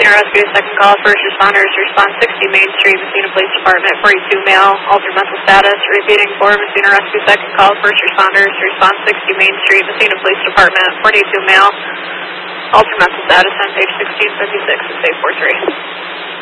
Messina Rescue, second call, first responders, response 60 Main Street, Messina Police Department, 42 male, altered mental status. Repeating for Messina Rescue, second call, first responders, response 60 Main Street, Messina Police Department, 42 male, altered mental status on page 1656 of State 43.